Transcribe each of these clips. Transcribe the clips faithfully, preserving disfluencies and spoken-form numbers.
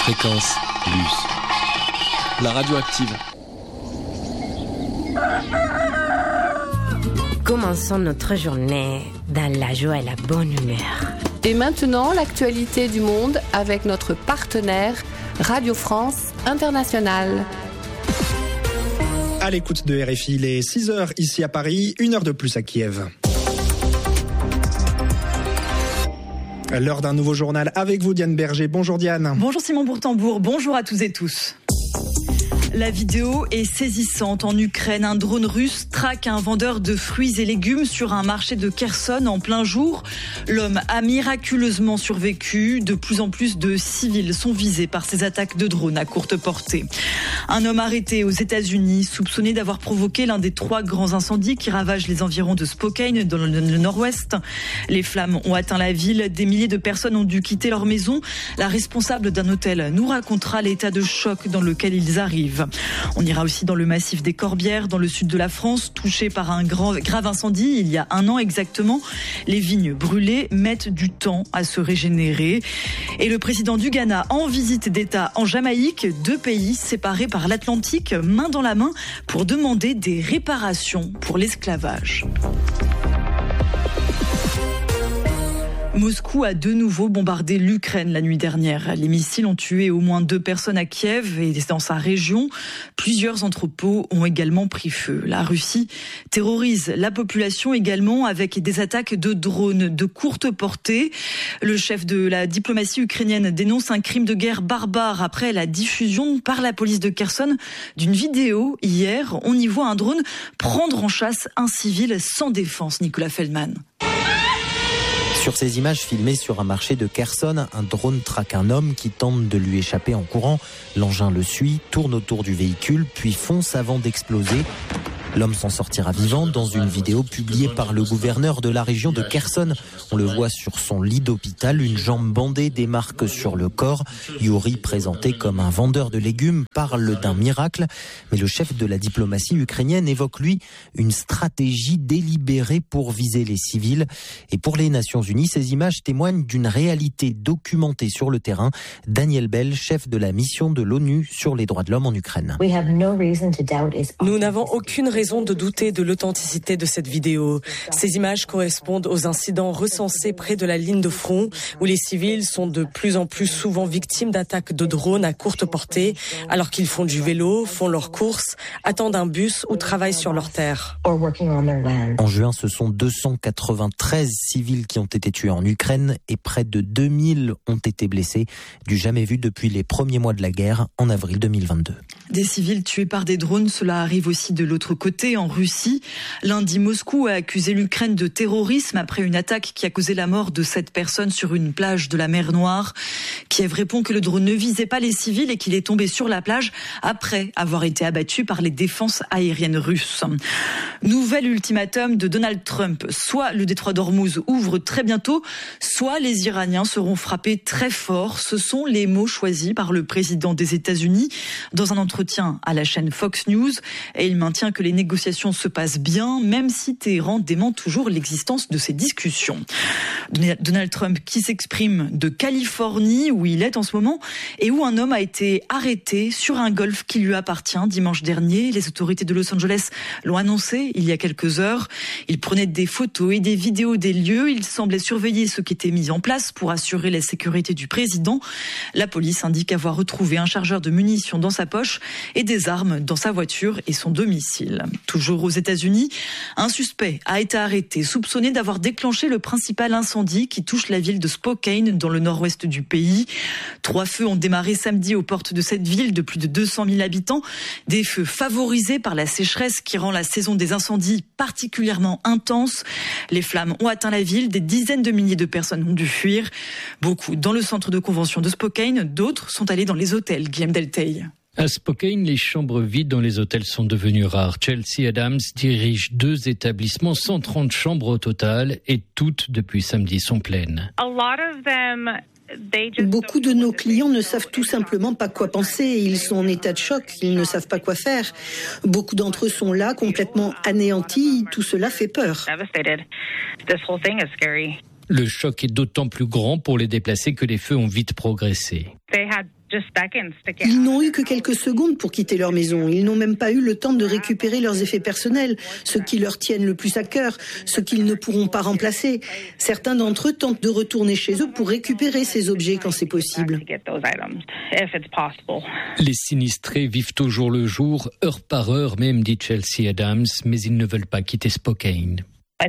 Fréquence Plus. La radio active. Commençons notre journée dans la joie et la bonne humeur. Et maintenant, l'actualité du monde avec notre partenaire Radio France Internationale. À l'écoute de R F I, il est six heures ici à Paris, une heure de plus à Kiev. L'heure d'un nouveau journal avec vous, Diane Berger. Bonjour Diane. Bonjour Simon Bourtambour, bonjour à tous et tous. La vidéo est saisissante. En Ukraine, un drone russe traque un vendeur de fruits et légumes sur un marché de Kherson en plein jour. L'homme a miraculeusement survécu. De plus en plus de civils sont visés par ces attaques de drones à courte portée. Un homme arrêté aux États-Unis, soupçonné d'avoir provoqué l'un des trois grands incendies qui ravagent les environs de Spokane dans le nord-ouest. Les flammes ont atteint la ville. Des milliers de personnes ont dû quitter leur maison. La responsable d'un hôtel nous racontera l'état de choc dans lequel ils arrivent. On ira aussi dans le massif des Corbières, dans le sud de la France, touché par un grand, grave incendie il y a un an exactement. Les vignes brûlées mettent du temps à se régénérer. Et le président du Ghana en visite d'État en Jamaïque, deux pays séparés par l'Atlantique, main dans la main, pour demander des réparations pour l'esclavage. Moscou a de nouveau bombardé l'Ukraine la nuit dernière. Les missiles ont tué au moins deux personnes à Kiev et dans sa région. Plusieurs entrepôts ont également pris feu. La Russie terrorise la population également avec des attaques de drones de courte portée. Le chef de la diplomatie ukrainienne dénonce un crime de guerre barbare après la diffusion par la police de Kherson d'une vidéo hier. On y voit un drone prendre en chasse un civil sans défense. Nicolas Feldman. Sur ces images filmées sur un marché de Kherson, un drone traque un homme qui tente de lui échapper en courant. L'engin le suit, tourne autour du véhicule, puis fonce avant d'exploser. L'homme s'en sortira vivant dans une vidéo publiée par le gouverneur de la région de Kherson. On le voit sur son lit d'hôpital, une jambe bandée, des marques sur le corps. Yuri, présenté comme un vendeur de légumes, parle d'un miracle. Mais le chef de la diplomatie ukrainienne évoque, lui, une stratégie délibérée pour viser les civils. Et pour les Nations Unies, ces images témoignent d'une réalité documentée sur le terrain. Daniel Bell, chef de la mission de l'ONU sur les droits de l'homme en Ukraine. Nous n'avons aucune raison de douter de l'authenticité de cette vidéo. Ces images correspondent aux incidents recensés près de la ligne de front, où les civils sont de plus en plus souvent victimes d'attaques de drones à courte portée, alors qu'ils font du vélo, font leurs courses, attendent un bus ou travaillent sur leur terre. En juin, ce sont deux cent quatre-vingt-treize civils qui ont été tués en Ukraine et près de deux mille ont été blessés, du jamais vu depuis les premiers mois de la guerre en avril deux mille vingt-deux. Des civils tués par des drones, cela arrive aussi de l'autre côté, en Russie. Lundi, Moscou a accusé l'Ukraine de terrorisme après une attaque qui a causé la mort de sept personnes sur une plage de la mer Noire. Kiev répond que le drone ne visait pas les civils et qu'il est tombé sur la plage après avoir été abattu par les défenses aériennes russes. Nouvel ultimatum de Donald Trump. Soit le détroit d'Ormuz ouvre très bientôt, soit les Iraniens seront frappés très fort. Ce sont les mots choisis par le président des États-Unis dans un entretien à la chaîne Fox News. Et il maintient que les négociations se passent bien, même si Téhéran dément toujours l'existence de ces discussions. Donald Trump qui s'exprime de Californie, où il est en ce moment, et où un homme a été arrêté sur un golf qui lui appartient dimanche dernier. Les autorités de Los Angeles l'ont annoncé il y a quelques heures. Il prenait des photos et des vidéos des lieux. Il semblait surveiller ce qui était mis en place pour assurer la sécurité du président. La police indique avoir retrouvé un chargeur de munitions dans sa poche et des armes dans sa voiture et son domicile. Toujours aux États-Unis, un suspect a été arrêté, soupçonné d'avoir déclenché le principal incendie qui touche la ville de Spokane, dans le nord-ouest du pays. Trois feux ont démarré samedi aux portes de cette ville de plus de deux cent mille habitants. Des feux favorisés par la sécheresse qui rend la saison des incendies particulièrement intense. Les flammes ont atteint la ville, des dizaines de milliers de personnes ont dû fuir. Beaucoup dans le centre de convention de Spokane, d'autres sont allés dans les hôtels. Guillaume Delteil. À Spokane, les chambres vides dans les hôtels sont devenues rares. Chelsea Adams dirige deux établissements, cent trente chambres au total, et toutes, depuis samedi, sont pleines. Beaucoup de nos clients ne savent tout simplement pas quoi penser. Ils sont en état de choc, ils ne savent pas quoi faire. Beaucoup d'entre eux sont là, complètement anéantis. Tout cela fait peur. Le choc est d'autant plus grand pour les déplacés que les feux ont vite progressé. Ils n'ont eu que quelques secondes pour quitter leur maison. Ils n'ont même pas eu le temps de récupérer leurs effets personnels, ceux qui leur tiennent le plus à cœur, ceux qu'ils ne pourront pas remplacer. Certains d'entre eux tentent de retourner chez eux pour récupérer ces objets quand c'est possible. Les sinistrés vivent au jour le jour, heure par heure même, dit Chelsea Adams, mais ils ne veulent pas quitter Spokane.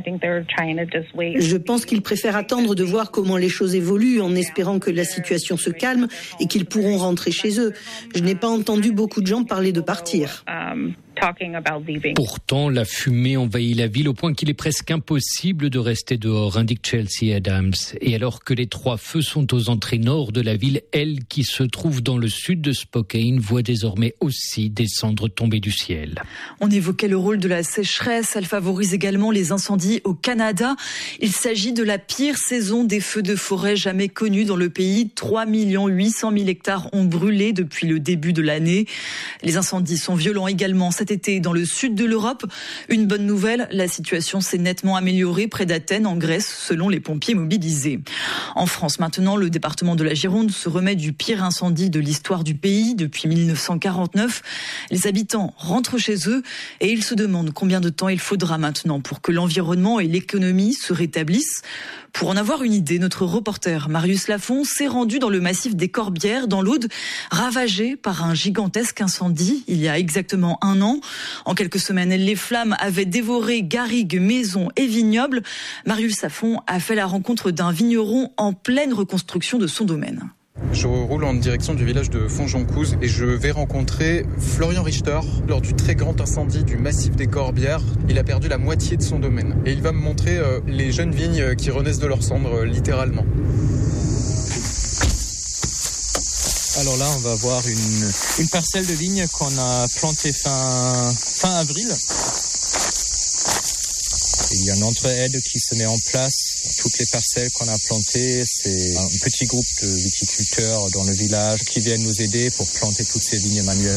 Je pense qu'ils préfèrent attendre de voir comment les choses évoluent en espérant que la situation se calme et qu'ils pourront rentrer chez eux. Je n'ai pas entendu beaucoup de gens parler de partir. Pourtant, la fumée envahit la ville au point qu'il est presque impossible de rester dehors, indique Chelsea Adams. Et alors que les trois feux sont aux entrées nord de la ville, elle, qui se trouve dans le sud de Spokane, voit désormais aussi des cendres tomber du ciel. On évoquait le rôle de la sécheresse. Elle favorise également les incendies au Canada. Il s'agit de la pire saison des feux de forêt jamais connue dans le pays. trois millions huit cent mille hectares ont brûlé depuis le début de l'année. Les incendies sont violents également cet été dans le sud de l'Europe. Une bonne nouvelle, la situation s'est nettement améliorée près d'Athènes, en Grèce, selon les pompiers mobilisés. En France, maintenant, le département de la Gironde se remet du pire incendie de l'histoire du pays depuis mille neuf cent quarante-neuf. Les habitants rentrent chez eux et ils se demandent combien de temps il faudra maintenant pour que l'environnement et l'économie se rétablissent. Pour en avoir une idée, notre reporter Marius Lafont s'est rendu dans le massif des Corbières, dans l'Aude, ravagé par un gigantesque incendie il y a exactement un an. En quelques semaines, les flammes avaient dévoré garrigues, maisons et vignobles. Marius Lafont a fait la rencontre d'un vigneron en pleine reconstruction de son domaine. Je roule en direction du village de Fontjoncouze et je vais rencontrer Florian Richter lors du très grand incendie du massif des Corbières. Il a perdu la moitié de son domaine et il va me montrer euh, les jeunes vignes qui renaissent de leurs cendres, euh, littéralement. Alors là, on va voir une, une parcelle de vigne qu'on a plantée fin, fin avril. Il y a une entraide qui se met en place. Toutes les parcelles qu'on a plantées, c'est un petit groupe de viticulteurs dans le village qui viennent nous aider pour planter toutes ces vignes manuellement.